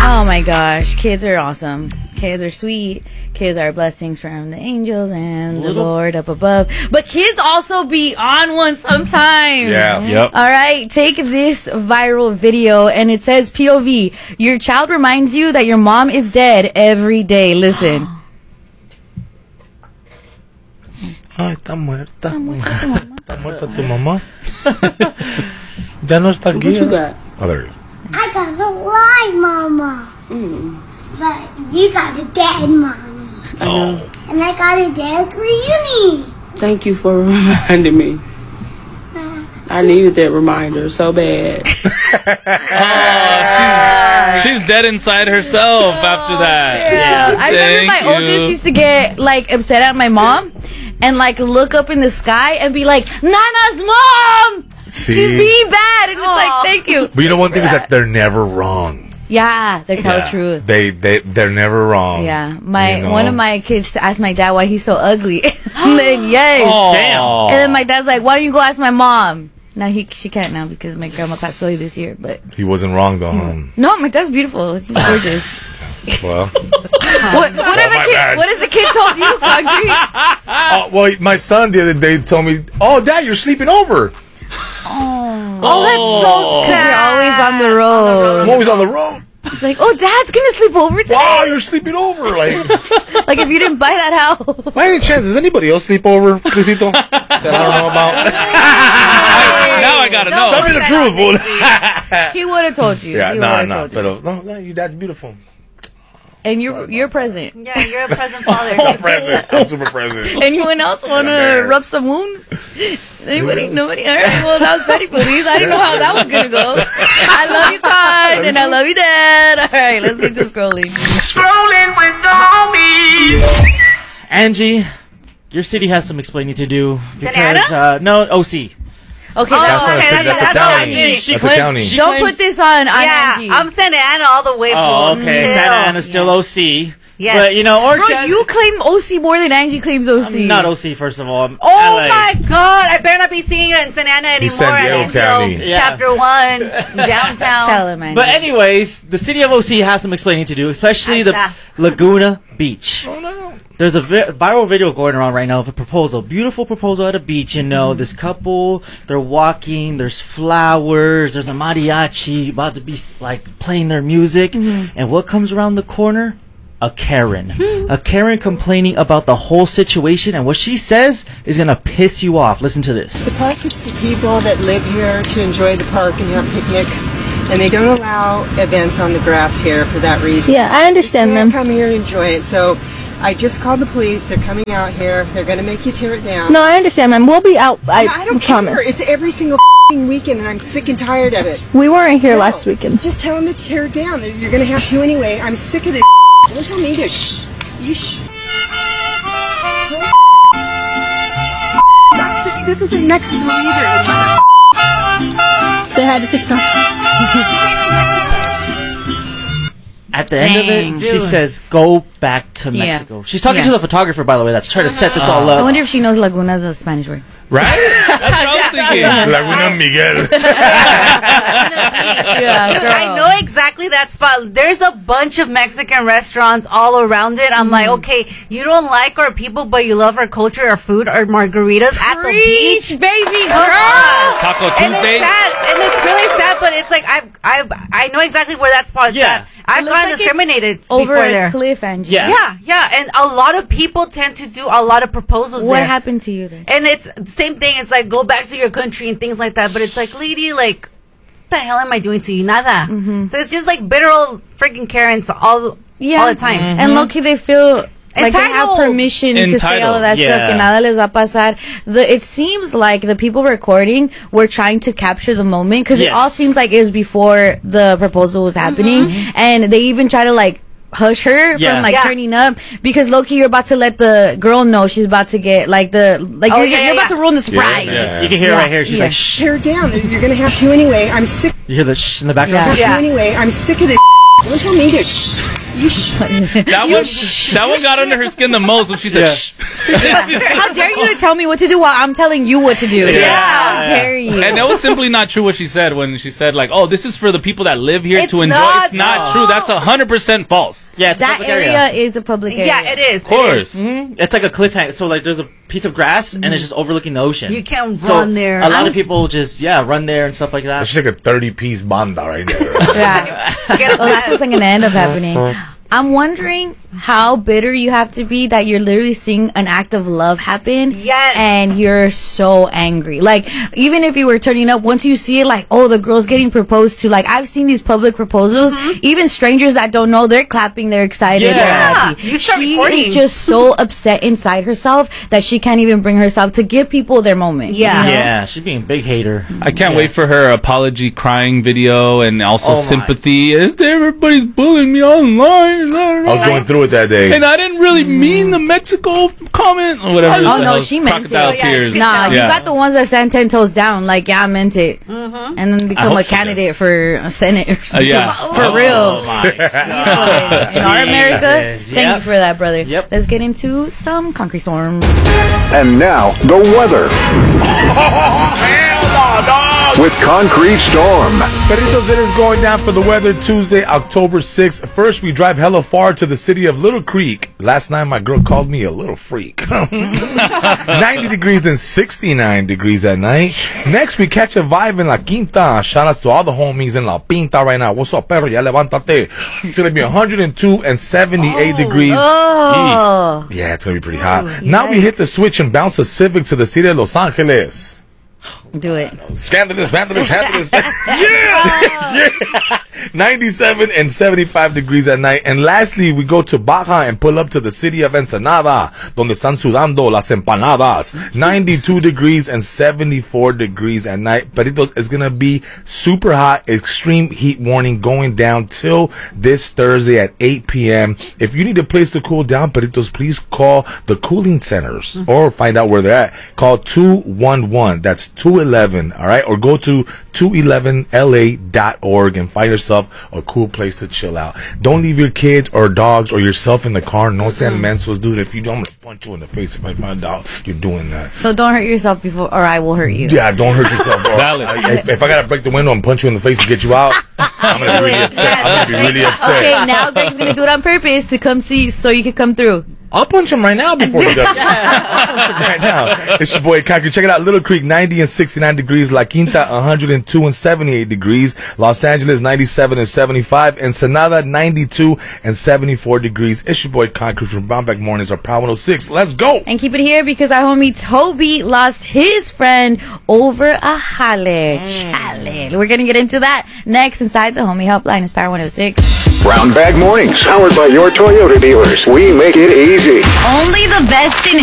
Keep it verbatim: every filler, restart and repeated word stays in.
Oh my gosh, kids are awesome. Kids are sweet. Kids are blessings from the angels and the Lord up above. But kids also be on one sometimes. Yeah. Yep. All right, take this viral video and it says P O V. Your child reminds you that your mom is dead every day. Listen. Ay, está muerta. Está muerta tu mamá. Ya no está aquí. What you got? Oh, there it is. I got a live mama. Mm. But you got a dead mommy. I know. And I got a dead granny. Thank you for reminding me. I needed that reminder so bad. Oh, she's, she's dead inside herself after that. Yeah. I remember my Thank you. oldest used to get like upset at my mom and like look up in the sky and be like, Nana's mom! See? She's being bad. And it's like, thank you. But you know one thing is that they're never wrong. Yeah, they tell Yeah. the truth. They they they're never wrong. Yeah, my You know? one of my kids asked my dad why he's so ugly. I'm like, yes. Oh. Damn. And then my dad's like, why don't you go ask my mom? Now he she can't now because my grandma passed away this year. But He wasn't wrong though. Huh? no, my dad's beautiful. He's gorgeous. Well, what what, have my a kid, bad. what has the kid told you, Concrete? oh, well, my son the other day told me, "Oh, Dad, you're sleeping over." Oh, that's so sad. You're always on the road. I'm always on the road. It's like, oh, Dad's gonna sleep over today. Wow, you're sleeping over. Like, Like if you didn't buy that house. by any chance, does anybody else sleep over, Luisito? That I don't know about. Now I gotta know. Tell me the truth, fool. He would have told you. Yeah, he nah, would've nah. told you. But no, no, your dad's beautiful. And you're you're present. Yeah, you're a present father. I'm present. I'm super present. Anyone else want to there. rub some wounds? Anybody? Nobody? All right. Well, that was Petty Police. I didn't know how that was gonna go. I love you, Con, and I love you, Dad. All right, let's get to scrolling. Scrolling with the homies. Angie, your city has some explaining to do Santa because uh, no O C. Okay, Oh, that's That's not a okay, city. that's- That's a that's county. okay. She That's a claimed- county. she Don't claims- put this on on Yeah, Angie. I'm Santa Ana all the way. Oh, fool. okay. Chill. Santa Ana's still O C. Yes. But you know, or Bro, she- you claim O C more than Angie claims O C. I'm not O C, first of all. I'm Oh L A. my God! I better not be seeing you in Santa Ana anymore. San Diego until County. Yeah. Chapter one, downtown. Tell him, Angie. But anyways, the city of O C has some explaining to do, especially Ahí the está. Laguna Beach. Oh no. There's a vi- viral video going around right now of a proposal, beautiful proposal at a beach. You know, this couple, they're walking. There's flowers. There's a mariachi about to be like playing their music, and what comes around the corner? A Karen. A Karen complaining about the whole situation, and what she says is gonna piss you off. Listen to this. The park is for people that live here to enjoy the park and have picnics, and they don't allow events on the grass here for that reason. Yeah, I understand, You ma'am. can't come here and enjoy it. So I just called the police. They're coming out here. They're going to make you tear it down. No, I understand, ma'am. We'll be out. I, No, I don't promise. care. It's every single weekend, and I'm sick and tired of it. We weren't here No, last weekend. Just tell them to tear it down. You're going to have to anyway. I'm sick of this. Don't tell me to shh. You shh. Mexico- This isn't Mexico either. Say hi to TikTok. At the end of Dang, it, she dude. says, "Go back to Yeah. Mexico." She's talking Yeah. to the photographer, by the way. That's trying to set this all I up. wonder if she knows Laguna is a Spanish word. Right? That's what I was thinking. Laguna Miguel. Yeah, Dude, girl. I know exactly that spot. There's a bunch of Mexican restaurants all around it. I'm like, okay, you don't like our people, but you love our culture, our food, our margaritas at the beach. Preach, baby Come girl. on. Taco And Tuesday. it's sad, and it's really sad, but it's like I, I, I know exactly where that spot's Yeah. at. I've It looks gone like it's discriminated over before a there. cliff, Angie. Yeah. Yeah, yeah, and a lot of people tend to do a lot of proposals What there. happened to you then? And it's the same thing. It's like go back to your country and things like that. But it's like, lady, like, what the hell am I doing to you? Nada. So it's just like bitter old freaking Karens all Yeah. all the time. And low-key they feel like they have Entitled. permission to say all of that Entitled, stuff. yeah. Que nada les va a pasar. The, it seems like the people recording were trying to capture the moment because it Yes. all seems like it was before the proposal was happening. And they even try to like hush her Yeah. from like Yeah. turning up because Loki, you're about to let the girl know she's about to get like the like Oh, you're, yeah, you're yeah, about yeah. to ruin the surprise. Yeah. You can hear Yeah. it right here. She's Yeah. like, "Shh." Tear it down. You're going to have to anyway. I'm sick. You hear the shh in the background? Yeah. Have to anyway. I'm sick of this. Don't tell me to shh. You shh. That one, that one got under her skin the most when she said, Yeah. "Shh." How dare you to tell me what to do while I'm telling you what to do? Yeah. How dare you? And that was simply not true what she said when she said, like, oh, this is for the people that live here It's to enjoy. not, It's not no. true. That's one hundred percent false. Yeah, it's a That public area is a public area. Yeah, it is. Of course. Mhm. It's like a cliffhanger. So like, there's a piece of grass and it's just overlooking the ocean. You can't So run there. A lot I'm- of people just yeah run there and stuff like that. That's like a thirty-piece banda right there. Yeah. Well, that's what's going to end up happening. I'm wondering how bitter you have to be that you're literally seeing an act of love happen. Yes. And you're so angry. Like, even if you were turning up, once you see it, like, oh, the girl's getting proposed to. Like, I've seen these public proposals. Mm-hmm. Even strangers that don't know, they're clapping, they're excited, Yeah. they're happy. You start she recording. is just so upset inside herself that she can't even bring herself to give people their moment. Yeah. you know? Yeah, she's being a big hater. I can't wait for her apology crying video and also Oh my. sympathy. Is there everybody's bullying me online? I was going through it that day. And I didn't really mean the Mexico comment or whatever. Oh the no, hell, she meant it. crocodile tears. Nah, you Yeah. got the ones that stand ten toes down. Like, yeah, I meant it, mm-hmm. and then become hope a she candidate for a senate or Uh, something. yeah. For Oh, real. my in, in our America. Jesus. Thank Yep. you for that, brother. Yep. Let's get into some concrete storm. And now, the weather with Concrete Storm. Peritos, it is going down for the weather Tuesday, October sixth. First, we drive hella far to the city of Little Creek. Last night, my girl called me a little freak. ninety degrees and sixty-nine degrees at night. Next, we catch a vibe in La Quinta. Shout outs to all the homies in La Pinta right now. What's up, perro? Ya levántate. It's going to be one hundred two and seventy-eight degrees. Oh, Yeah, it's going to be pretty hot. Now we hit the switch and bounce a Civic to the city of Los Angeles. do it. Scandalous, vandalous, handless. yeah! yeah! ninety-seven and seventy-five degrees at night. And lastly, we go to Baja and pull up to the city of Ensenada, donde están sudando las empanadas. ninety-two degrees and seventy-four degrees at night. Peritos, it's going to be super hot. Extreme heat warning going down till this Thursday at eight p.m. If you need a place to cool down, Peritos, please call the cooling centers or find out where they're at. Call two one one. That's two eleven, all right? Or go to two eleven L A dot org and find yourself a cool place to chill out. Don't leave your kids or dogs or yourself in the car. No sean mensos, dude. If you don't, I'm gonna punch you in the face if I find out you're doing that. So don't hurt yourself before, or I will hurt you. Yeah, don't hurt yourself. Or Valid. I- if, if I gotta break the window and punch you in the face to get you out, I'm gonna be really upset. I'm gonna be really upset. Okay, now Greg's gonna do it on purpose to come see, so you can come through. I'll punch him right now before he does it. I'll punch him right now. It's your boy Concrete. Check it out. Little Creek, ninety and sixty-nine degrees. La Quinta, one hundred two and seventy-eight degrees. Los Angeles, ninety-seven and seventy-five. Ensenada, ninety-two and seventy-four degrees. It's your boy Concrete from Brownback Mornings or Power one oh six. Let's go. And keep it here because our homie Toby lost his friend over a jale. Chale. We're going to get into that next inside the homie helpline. It's Power one oh six. Brown Bag Mornings, powered by your Toyota dealers. We make it easy. Only the best in